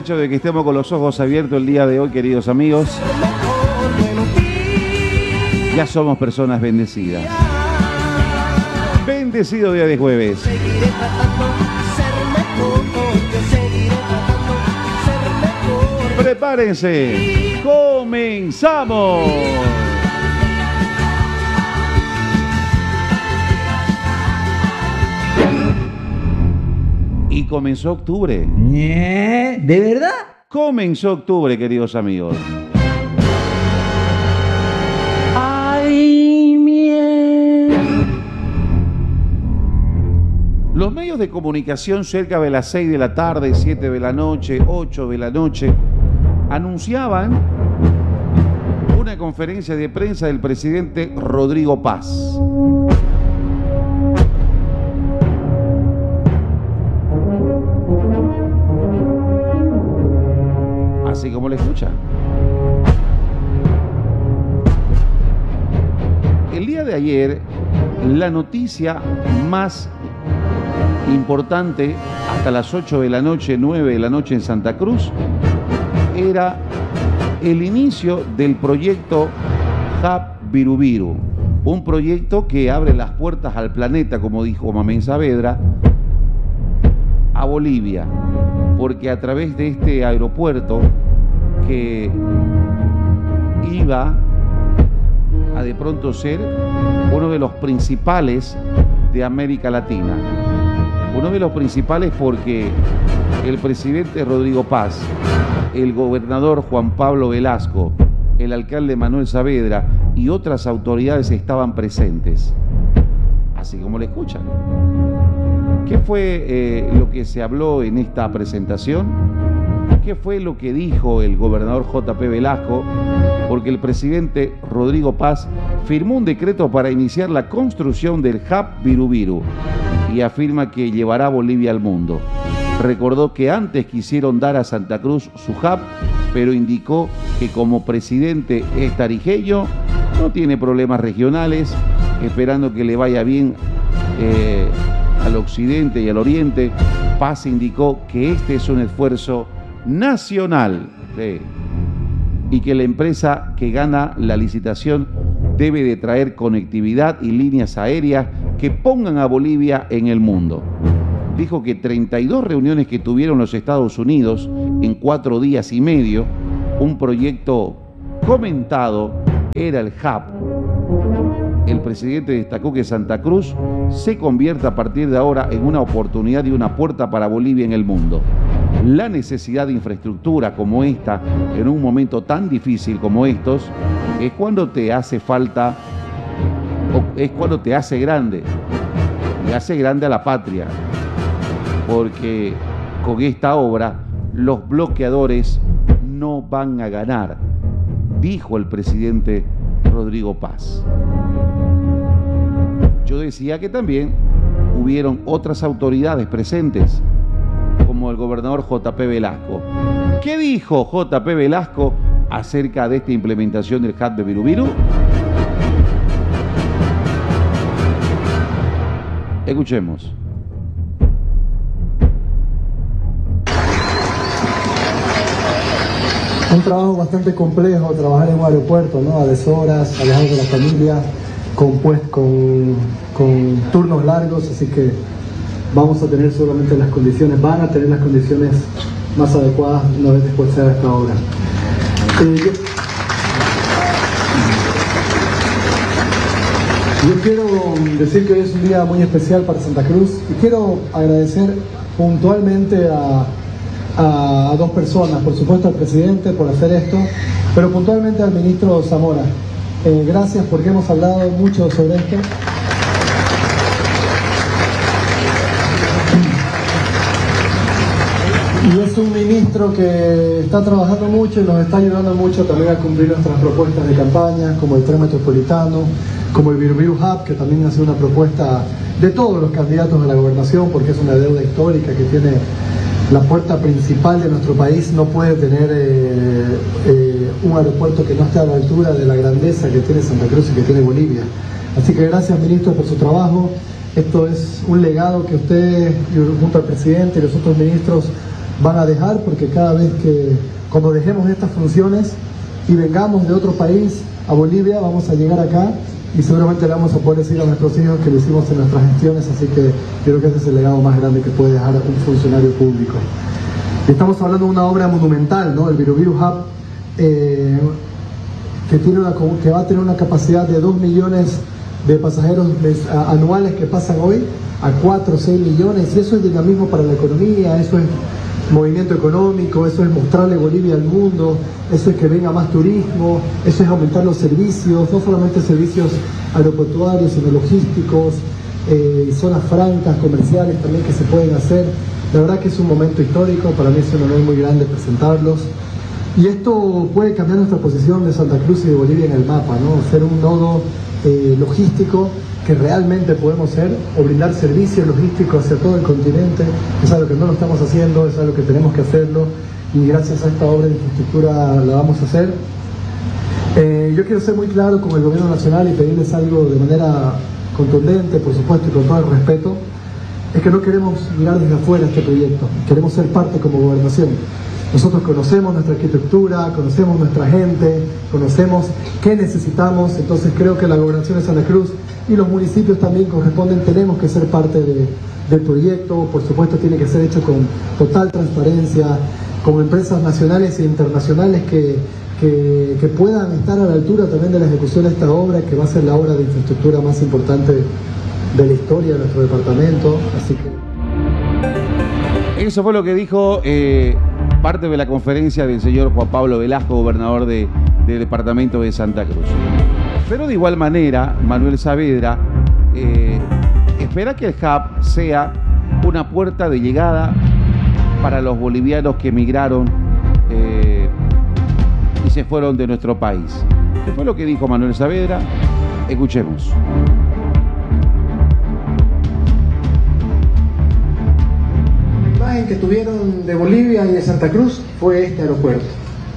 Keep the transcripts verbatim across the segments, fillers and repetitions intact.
hecho de que estemos con los ojos abiertos el día de hoy, queridos amigos. Ya somos personas bendecidas. Bendecido día de jueves. Prepárense. ¡Comenzamos! Y comenzó octubre. ¿De verdad? Comenzó octubre, queridos amigos. ¡Ay, miel! Los medios de comunicación cerca de las seis de la tarde, siete de la noche, ocho de la noche, anunciaban una conferencia de prensa del presidente Rodrigo Paz. Así como le escuchan. El día de ayer, la noticia más importante hasta las ocho de la noche, nueve de la noche en Santa Cruz, era el inicio del proyecto Hub Birubiru, un proyecto que abre las puertas al planeta, como dijo Mamén Saavedra, a Bolivia, porque a través de este aeropuerto que iba a de pronto ser uno de los principales de América Latina. Uno de los principales porque el presidente Rodrigo Paz, el gobernador Juan Pablo Velasco, el alcalde Manuel Saavedra y otras autoridades estaban presentes. Así como le escuchan. ¿Qué fue eh, lo que se habló en esta presentación? ¿Qué fue lo que dijo el gobernador J P Velasco? Porque el presidente Rodrigo Paz firmó un decreto para iniciar la construcción del Hub Birubiru y afirma que llevará a Bolivia al mundo. Recordó que antes quisieron dar a Santa Cruz su hub, pero indicó que como presidente es tarijeño, no tiene problemas regionales, esperando que le vaya bien eh, al occidente y al oriente. Paz indicó que este es un esfuerzo nacional, sí, y que la empresa que gana la licitación debe de traer conectividad y líneas aéreas que pongan a Bolivia en el mundo. Dijo que treinta y dos reuniones que tuvieron los Estados Unidos en cuatro días y medio, un proyecto comentado era el Hub. El presidente destacó que Santa Cruz se convierta a partir de ahora en una oportunidad y una puerta para Bolivia en el mundo. La necesidad de infraestructura como esta, en un momento tan difícil como estos, es cuando te hace falta, o es cuando te hace grande, le hace grande a la patria, porque con esta obra los bloqueadores no van a ganar, dijo el presidente Rodrigo Paz. Yo decía que también hubieron otras autoridades presentes, como el gobernador J P Velasco. ¿Qué dijo J P Velasco acerca de esta implementación del Hub de Birubiru? Escuchemos. Un trabajo bastante complejo, trabajar en un aeropuerto, ¿no? A deshoras, alejado de la familia, con, pues, con, con turnos largos, así que vamos a tener solamente las condiciones, van a tener las condiciones más adecuadas una vez después se haga esta obra. Eh, yo, yo quiero decir que hoy es un día muy especial para Santa Cruz y quiero agradecer puntualmente a A, a dos personas, por supuesto al presidente por hacer esto, pero puntualmente al ministro Zamora. Eh, gracias porque hemos hablado mucho sobre esto. Y es un ministro que está trabajando mucho y nos está ayudando mucho también a cumplir nuestras propuestas de campaña, como el tren metropolitano, como el Birubiru Hub, que también ha sido una propuesta de todos los candidatos a la gobernación, porque es una deuda histórica que tiene la puerta principal de nuestro país. No puede tener eh, eh, un aeropuerto que no esté a la altura de la grandeza que tiene Santa Cruz y que tiene Bolivia. Así que gracias, ministro, por su trabajo. Esto es un legado que usted, junto al presidente y los otros ministros, van a dejar, porque cada vez que, cuando dejemos estas funciones y vengamos de otro país a Bolivia, vamos a llegar acá y seguramente le vamos a poder decir a nuestros hijos que lo hicimos en nuestras gestiones, así que creo que ese es el legado más grande que puede dejar un funcionario público. Estamos hablando de una obra monumental, ¿no? El Viru-Viru Hub, eh, que, tiene una, que va a tener una capacidad de dos millones de pasajeros anuales que pasan hoy a cuatro o seis millones, y eso es dinamismo para la economía, eso es movimiento económico, eso es mostrarle Bolivia al mundo, eso es que venga más turismo, eso es aumentar los servicios, no solamente servicios aeroportuarios, sino logísticos, eh, zonas francas, comerciales también que se pueden hacer. La verdad que es un momento histórico, para mí es un honor muy grande presentarlos. Y esto puede cambiar nuestra posición de Santa Cruz y de Bolivia en el mapa, ¿no? Ser un nodo eh, logístico que realmente podemos ser, o brindar servicios logísticos hacia todo el continente. Es algo que no lo estamos haciendo, es algo que tenemos que hacerlo, y gracias a esta obra de infraestructura la vamos a hacer. Eh, yo quiero ser muy claro con el gobierno nacional y pedirles algo de manera contundente, por supuesto, y con todo el respeto. Es que no queremos mirar desde afuera este proyecto, queremos ser parte como gobernación. Nosotros conocemos nuestra arquitectura, conocemos nuestra gente, conocemos qué necesitamos, entonces creo que la gobernación de Santa Cruz y los municipios también corresponden, tenemos que ser parte de, del proyecto. Por supuesto tiene que ser hecho con total transparencia, con empresas nacionales e internacionales que, que, que puedan estar a la altura también de la ejecución de esta obra, que va a ser la obra de infraestructura más importante de la historia de nuestro departamento. Así que eso fue lo que dijo eh, parte de la conferencia del señor Juan Pablo Velasco, gobernador de, del departamento de Santa Cruz. Pero de igual manera, Manuel Saavedra eh, espera que el hub sea una puerta de llegada para los bolivianos que emigraron eh, y se fueron de nuestro país. ¿Qué fue lo que dijo Manuel Saavedra? Escuchemos. La imagen que tuvieron de Bolivia y de Santa Cruz fue este aeropuerto.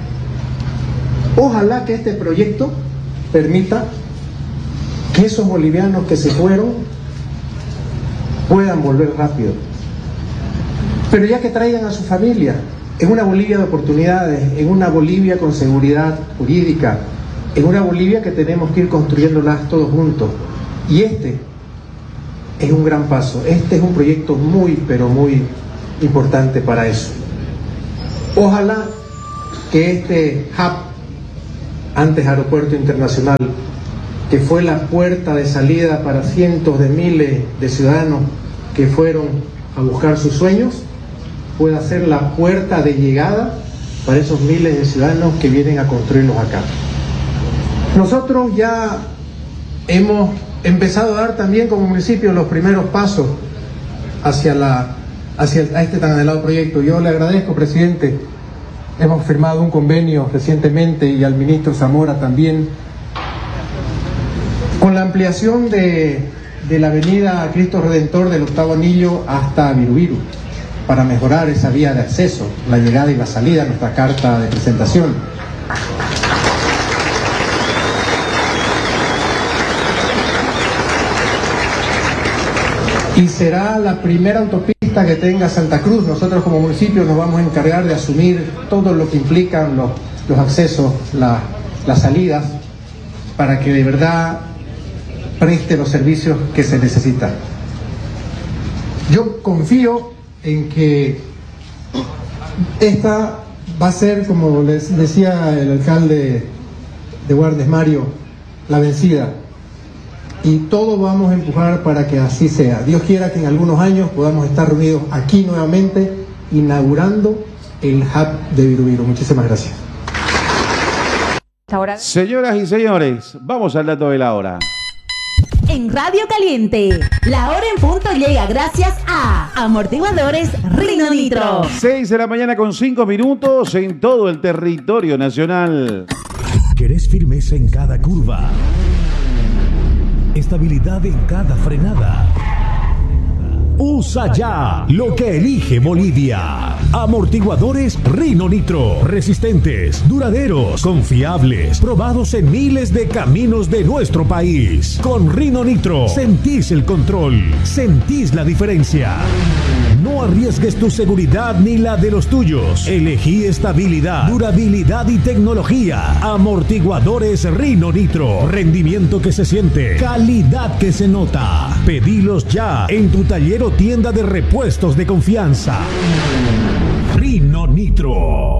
Ojalá que este proyecto permita que esos bolivianos que se fueron puedan volver rápido, pero ya que traigan a su familia, en una Bolivia de oportunidades, en una Bolivia con seguridad jurídica, en una Bolivia que tenemos que ir construyéndolas todos juntos. Y este es un gran paso, este es un proyecto muy pero muy importante para eso. Ojalá que este hub, antes Aeropuerto Internacional, que fue la puerta de salida para cientos de miles de ciudadanos que fueron a buscar sus sueños, pueda ser la puerta de llegada para esos miles de ciudadanos que vienen a construirlos acá. Nosotros ya hemos empezado a dar también como municipio los primeros pasos hacia, la, hacia a este tan anhelado proyecto. Yo le agradezco, presidente. Hemos firmado un convenio recientemente, y al ministro Zamora también, con la ampliación de, de la avenida Cristo Redentor del Octavo Anillo hasta Viru-Viru, para mejorar esa vía de acceso, la llegada y la salida, nuestra carta de presentación. Y será la primera autopista que tenga Santa Cruz. Nosotros como municipio nos vamos a encargar de asumir todo lo que implican los, los accesos, la, las salidas, para que de verdad preste los servicios que se necesitan. Yo confío en que esta va a ser, como les decía el alcalde de Guardes, Mario, la vencida. Y todos vamos a empujar para que así sea. Dios quiera que en algunos años podamos estar reunidos aquí nuevamente, inaugurando el hub de Viru-Viru. Muchísimas gracias. Señoras y señores, vamos al dato de la hora. En Radio Caliente, la hora en punto llega gracias a Amortiguadores Rino Nitro. seis de la mañana con cinco minutos en todo el territorio nacional. ¿Querés firmeza en cada curva? Estabilidad en cada frenada. Usa ya lo que elige Bolivia. Amortiguadores Rino Nitro. Resistentes, duraderos, confiables, probados en miles de caminos de nuestro país. Con Rino Nitro sentís el control, sentís la diferencia. No No arriesgues tu seguridad ni la de los tuyos. Elegí estabilidad, durabilidad y tecnología. Amortiguadores Rhino Nitro. Rendimiento que se siente, calidad que se nota. Pedilos ya en tu taller o tienda de repuestos de confianza. Rhino Nitro.